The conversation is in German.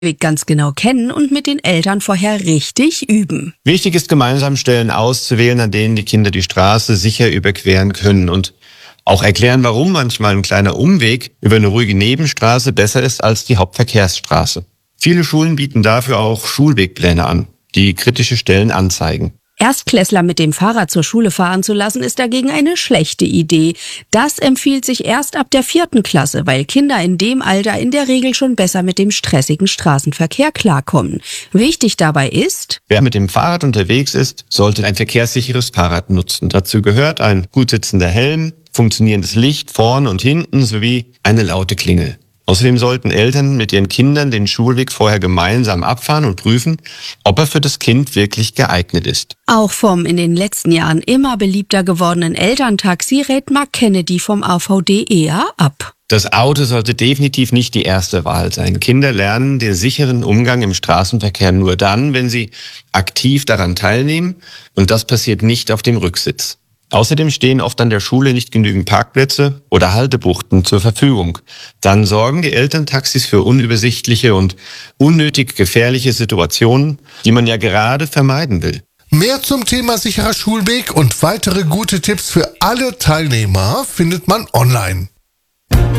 Weg ganz genau kennen und mit den Eltern vorher richtig üben. Wichtig ist, gemeinsam Stellen auszuwählen, an denen die Kinder die Straße sicher überqueren können und auch erklären, warum manchmal ein kleiner Umweg über eine ruhige Nebenstraße besser ist als die Hauptverkehrsstraße. Viele Schulen bieten dafür auch Schulwegpläne an, die kritische Stellen anzeigen. Erstklässler mit dem Fahrrad zur Schule fahren zu lassen, ist dagegen eine schlechte Idee. Das empfiehlt sich erst ab der 4. Klasse, weil Kinder in dem Alter in der Regel schon besser mit dem stressigen Straßenverkehr klarkommen. Wichtig dabei ist: Wer mit dem Fahrrad unterwegs ist, sollte ein verkehrssicheres Fahrrad nutzen. Dazu gehört ein gut sitzender Helm, funktionierendes Licht vorn und hinten sowie eine laute Klingel. Außerdem sollten Eltern mit ihren Kindern den Schulweg vorher gemeinsam abfahren und prüfen, ob er für das Kind wirklich geeignet ist. Auch vom in den letzten Jahren immer beliebter gewordenen Elterntaxi rät Mark Kennedy vom AVD eher ab. Das Auto sollte definitiv nicht die erste Wahl sein. Kinder lernen den sicheren Umgang im Straßenverkehr nur dann, wenn sie aktiv daran teilnehmen, und das passiert nicht auf dem Rücksitz. Außerdem stehen oft an der Schule nicht genügend Parkplätze oder Haltebuchten zur Verfügung. Dann sorgen die Elterntaxis für unübersichtliche und unnötig gefährliche Situationen, die man ja gerade vermeiden will. Mehr zum Thema sicherer Schulweg und weitere gute Tipps für alle Teilnehmer findet man online.